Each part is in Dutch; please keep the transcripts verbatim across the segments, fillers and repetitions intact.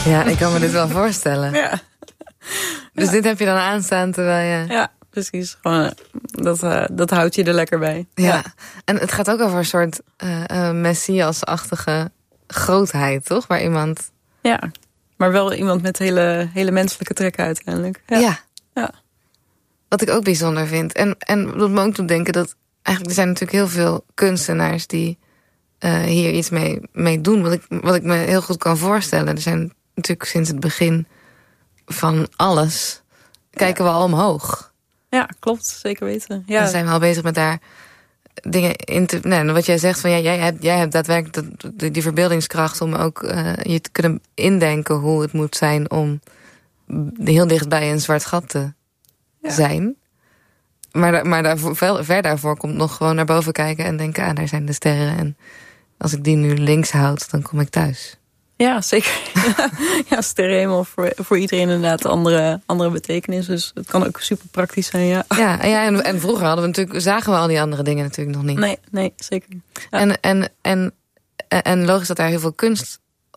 Ja, ik kan me dit wel voorstellen. Ja. Dus ja. dit heb je dan aanstaan terwijl je... Ja, precies. Gewoon, dat, uh, dat houdt je er lekker bij. Ja, ja. En het gaat ook over een soort uh, uh, Messias-achtige grootheid, toch? Waar iemand... Ja, maar wel iemand met hele, hele menselijke trekken uiteindelijk. Ja. ja. ja. Wat ik ook bijzonder vind. En, en dat me ook doet denken dat... Eigenlijk er zijn natuurlijk heel veel kunstenaars die uh, hier iets mee, mee doen. Wat ik, wat ik me heel goed kan voorstellen. Er zijn natuurlijk sinds het begin van alles... kijken ja. we al omhoog. Ja, klopt. Zeker weten. Ja. Dan zijn we al bezig met daar dingen in te... Nou, wat jij zegt, van ja, jij, hebt, jij hebt daadwerkelijk dat, die, die verbeeldingskracht... om ook uh, je te kunnen indenken hoe het moet zijn... om heel dichtbij een zwart gat te ja. zijn... Maar, maar daarvoor, ver daarvoor komt nog gewoon naar boven kijken... en denken, ah, daar zijn de sterren. En als ik die nu links houd, dan kom ik thuis. Ja, zeker. ja, sterrenhemel voor, voor iedereen inderdaad andere, andere betekenis. Dus het kan ook super praktisch zijn, ja. Ja, ja en, en vroeger hadden we natuurlijk, zagen we al die andere dingen natuurlijk nog niet. Nee, nee, zeker. Ja. En, en, en, en logisch dat daar heel veel kunst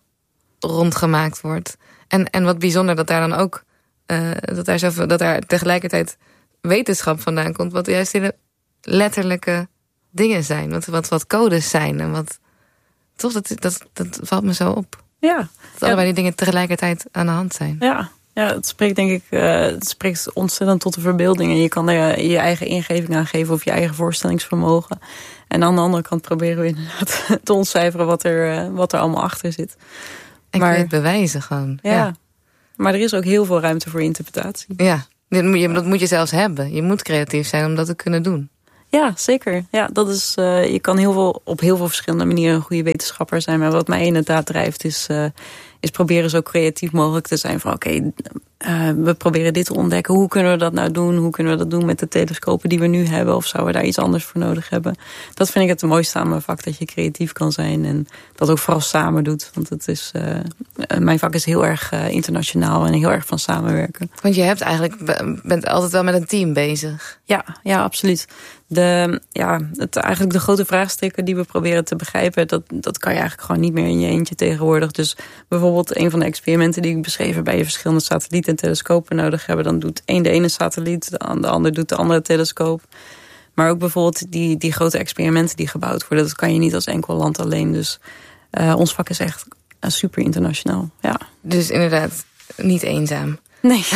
rondgemaakt wordt. En, en wat bijzonder dat daar dan ook... Uh, dat, daar zoveel, dat daar tegelijkertijd... wetenschap vandaan komt, wat juist hele letterlijke dingen zijn. Wat, wat, wat codes zijn. En wat, toch, dat, dat, dat valt me zo op. Ja. Dat ja. allebei die dingen tegelijkertijd aan de hand zijn. Ja, ja het spreekt denk ik uh, het spreekt ontzettend tot de verbeelding. En je kan er je eigen ingeving aan geven of je eigen voorstellingsvermogen. En aan de andere kant proberen we inderdaad te ontcijferen wat er, uh, wat er allemaal achter zit. En maar, kun je het bewijzen gewoon. Ja, ja. Maar er is ook heel veel ruimte voor interpretatie. Ja. Dat moet je zelfs hebben. Je moet creatief zijn om dat te kunnen doen. Ja, zeker. Ja, dat is, uh, je kan heel veel, op heel veel verschillende manieren een goede wetenschapper zijn. Maar wat mij inderdaad drijft is, uh, is proberen zo creatief mogelijk te zijn. Van oké, okay, uh, we proberen dit te ontdekken. Hoe kunnen we dat nou doen? Hoe kunnen we dat doen met de telescopen die we nu hebben? Of zouden we daar iets anders voor nodig hebben? Dat vind ik het mooiste aan mijn vak. Dat je creatief kan zijn en dat ook vooral samen doet. Want het is, uh, mijn vak is heel erg uh, internationaal en heel erg van samenwerken. Want je hebt eigenlijk, bent altijd wel met een team bezig. Ja, ja, absoluut. De, ja, het, eigenlijk de grote vraagstukken die we proberen te begrijpen... Dat, dat kan je eigenlijk gewoon niet meer in je eentje tegenwoordig. Dus bijvoorbeeld een van de experimenten die ik beschreef... waarbij je verschillende satellieten en telescopen nodig hebben... dan doet één de ene satelliet, de ander doet de andere telescoop. Maar ook bijvoorbeeld die, die grote experimenten die gebouwd worden... dat kan je niet als enkel land alleen. Dus uh, ons vak is echt uh, super internationaal. Ja. Dus inderdaad, niet eenzaam. Nee.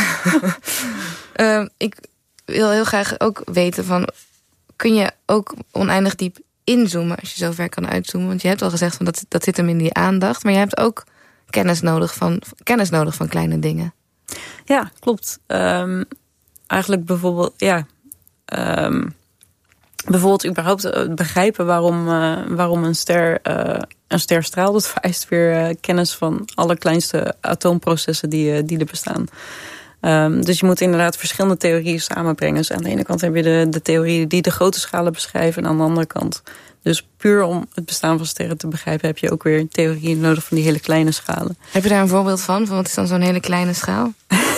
uh, ik wil heel graag ook weten van... kun je ook oneindig diep inzoomen als je zo ver kan uitzoomen? Want je hebt al gezegd van dat, dat zit hem in die aandacht. Maar je hebt ook kennis nodig van, kennis nodig van kleine dingen. Ja, klopt. Um, eigenlijk bijvoorbeeld, ja... Um, bijvoorbeeld überhaupt begrijpen waarom, uh, waarom een ster, uh, een ster straalt. Dat vereist weer uh, kennis van alle kleinste atoomprocessen die, uh, die er bestaan. Um, dus je moet inderdaad verschillende theorieën samenbrengen. Dus aan de ene kant heb je de, de theorieën die de grote schalen beschrijven... en aan de andere kant. Dus puur om het bestaan van sterren te begrijpen... heb je ook weer theorieën nodig van die hele kleine schalen. Heb je daar een voorbeeld van? Van wat is dan zo'n hele kleine schaal?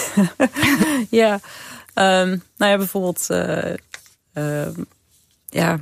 ja, um, nou ja, bijvoorbeeld... Uh, uh, ja,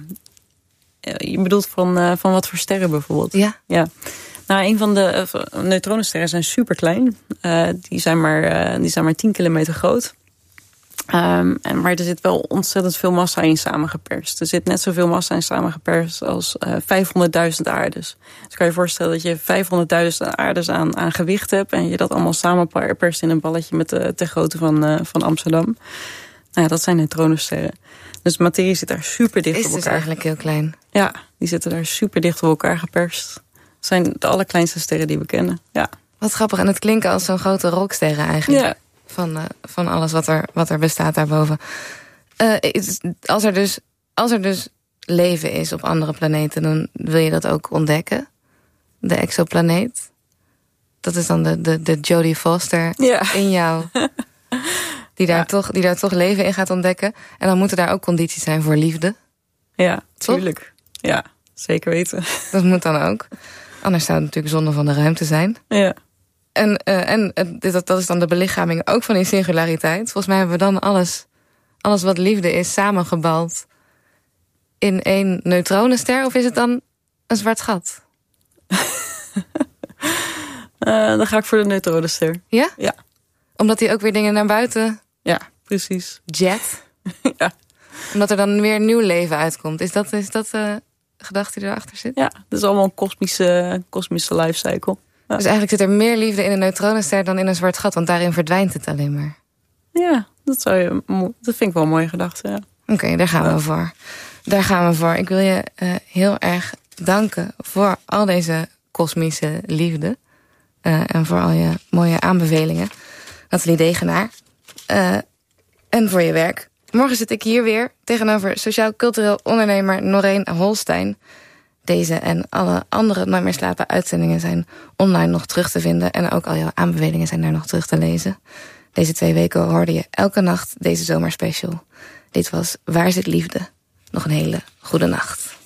je bedoelt van, uh, van wat voor sterren bijvoorbeeld? Ja. Ja. Nou, een van de uh, neutronensterren zijn super klein. Uh, die, zijn maar, uh, die zijn maar tien kilometer groot. Um, en, maar er zit wel ontzettend veel massa in samengeperst. Er zit net zoveel massa in samengeperst als uh, vijfhonderdduizend aardes. Dus kan je voorstellen dat je vijfhonderdduizend aardes aan, aan gewicht hebt... en je dat allemaal samenperst in een balletje met de, de grootte van, uh, van Amsterdam. Nou ja, dat zijn neutronensterren. Dus materie zit daar super dicht is op elkaar. Is dus eigenlijk heel klein. Ja, die zitten daar super dicht op elkaar geperst. Dat zijn de allerkleinste sterren die we kennen. Ja. Wat grappig. En het klinken als zo'n grote rocksterren eigenlijk. Ja. Van, uh, van alles wat er, wat er bestaat daarboven. Uh, is, als, er dus, als er dus leven is op andere planeten... dan wil je dat ook ontdekken. De exoplaneet. Dat is dan de, de, de Jodie Foster ja. in jou... Die daar, ja. toch, die daar toch leven in gaat ontdekken. En dan moeten daar ook condities zijn voor liefde. Ja, tuurlijk. Ja, zeker weten. Dat moet dan ook. Anders zou het natuurlijk zonde van de ruimte zijn. Ja. En, uh, en uh, dat, dat is dan de belichaming ook van die singulariteit. Volgens mij hebben we dan alles, alles wat liefde is samengebald in één neutronenster. Of is het dan een zwart gat? Uh, dan ga ik voor de neutronenster. Ja? Ja. Omdat hij ook weer dingen naar buiten... Ja, precies. Jet? Ja. Omdat er dan weer een nieuw leven uitkomt. Is dat, is dat de gedachte die erachter zit? Ja, dat is allemaal een kosmische, kosmische lifecycle. Ja. Dus eigenlijk zit er meer liefde in een neutronenster dan in een zwart gat. Want daarin verdwijnt het alleen maar. Ja, dat, zou je, dat vind ik wel een mooie gedachte. Ja. Oké, okay, daar gaan ja. we voor. Daar gaan we voor. Ik wil je uh, heel erg danken voor al deze kosmische liefde. Uh, en voor al je mooie aanbevelingen. Nathalie Degenaar. Uh, en voor je werk. Morgen zit ik hier weer tegenover sociaal-cultureel ondernemer Noreen Holstein. Deze en alle andere Nooit meer slapen uitzendingen zijn online nog terug te vinden. En ook al jouw aanbevelingen zijn daar nog terug te lezen. Deze twee weken hoorde je elke nacht deze zomerspecial. Dit was Waar zit liefde? Nog een hele goede nacht.